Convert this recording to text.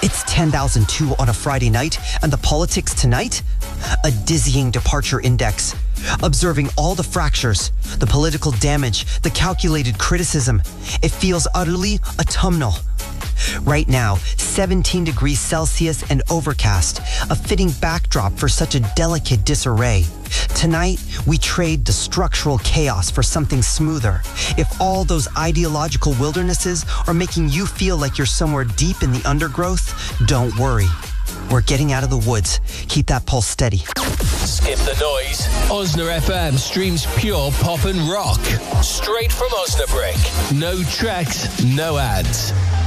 It's 10,002 on a Friday night, and the politics tonight? A dizzying departure index. Observing all the fractures, the political damage, the calculated criticism. It feels utterly autumnal. Right now, 17 degrees Celsius and overcast, a fitting backdrop for such a delicate disarray. Tonight, we trade the structural chaos for something smoother. If all those ideological wildernesses are making you feel like you're somewhere deep in the undergrowth, don't worry. We're getting out of the woods. Keep that pulse steady. Skip the noise. Osna FM streams pure pop and rock. Straight from Osnabrück. No tracks, no ads.